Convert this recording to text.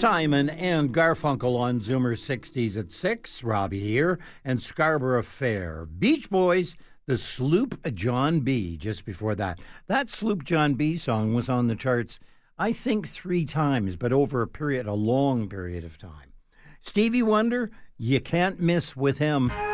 Simon and Garfunkel on Zoomer 60s at 6. Robbie here and Scarborough Fair. Beach Boys, the Sloop John B. Just before that. That Sloop John B song was on the charts, I think, 3 times, but over a long period of time. Stevie Wonder, you can't miss with him.